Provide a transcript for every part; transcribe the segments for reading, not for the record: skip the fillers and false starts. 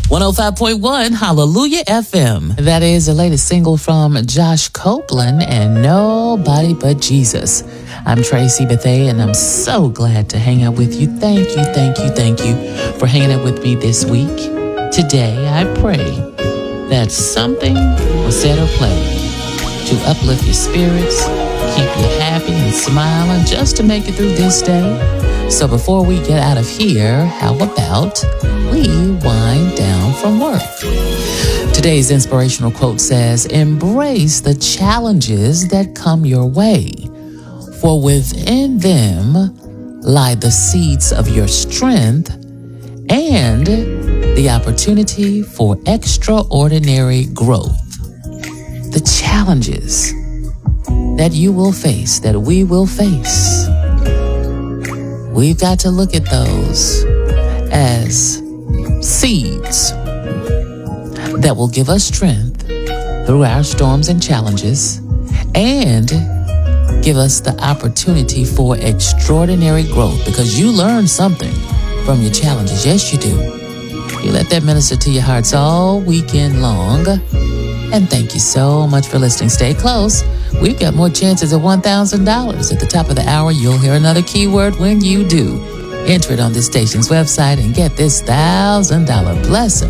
105.1 Hallelujah FM. That is the latest single from Josh Copeland and Nobody But Jesus. I'm Tracy Bethea, and I'm so glad to hang out with you. Thank you for hanging out with me this week. Today, I pray that something was said or played to uplift your spirits, keep you happy and smiling just to make it through this day. So before we get out of here, how about we wind down from work? Today's inspirational quote says, "Embrace the challenges that come your way, for within them lie the seeds of your strength and the opportunity for extraordinary growth." The challenges that you will face, that we will face, we've got to look at those as seeds that will give us strength through our storms and challenges and give us the opportunity for extraordinary growth, because you learn something from your challenges. Yes, you do. You let that minister to your hearts all weekend long. And thank you so much for listening. Stay close. We've got more chances at $1,000. At the top of the hour, you'll hear another keyword when you do. Enter it on this station's website and get this $1,000 blessing.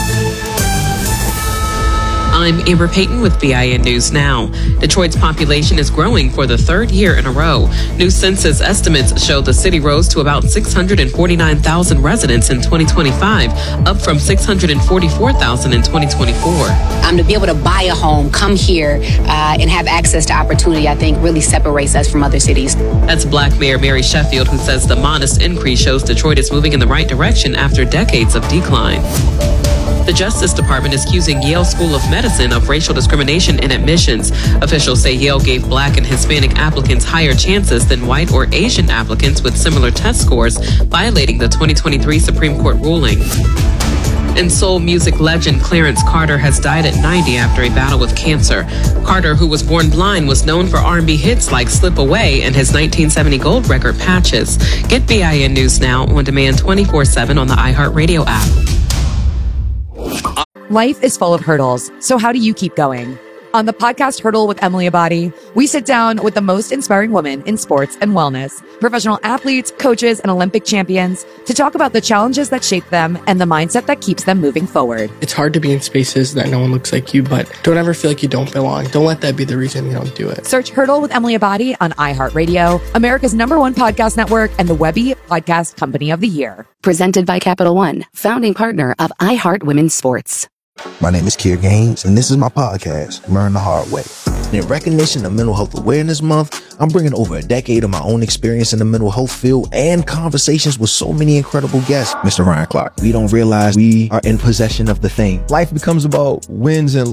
I'm Amber Payton with BIN News Now. Detroit's population is growing for the third year in a row. New census estimates show the city rose to about 649,000 residents in 2025, up from 644,000 in 2024. To be able to buy a home, come here, and have access to opportunity, I think really separates us from other cities. That's Black Mayor Mary Sheffield, who says the modest increase shows Detroit is moving in the right direction after decades of decline. The Justice Department is accusing Yale School of Medicine of racial discrimination in admissions. Officials say Yale gave Black and Hispanic applicants higher chances than white or Asian applicants with similar test scores, violating the 2023 Supreme Court ruling. And soul music legend Clarence Carter has died at 90 after a battle with cancer. Carter, who was born blind, was known for R&B hits like Slip Away and his 1970 gold record Patches. Get BIN News Now on demand 24/7 on the iHeartRadio app. Life is full of hurdles, so how do you keep going? On the podcast Hurdle with Emily Abadi, we sit down with the most inspiring women in sports and wellness, professional athletes, coaches, and Olympic champions, to talk about the challenges that shape them and the mindset that keeps them moving forward. It's hard to be in spaces that no one looks like you, but don't ever feel like you don't belong. Don't let that be the reason you don't do it. Search Hurdle with Emily Abadi on iHeartRadio, America's #1 podcast network, and the Webby Podcast Company of the Year. Presented by Capital One, founding partner of iHeart Women's Sports. My name is Kier Gaines, and this is my podcast, Learn the Hard Way. In recognition of Mental Health Awareness Month, I'm bringing over a decade of my own experience in the mental health field and conversations with so many incredible guests. Mr. Ryan Clark. We don't realize we are in possession of the thing. Life becomes about wins and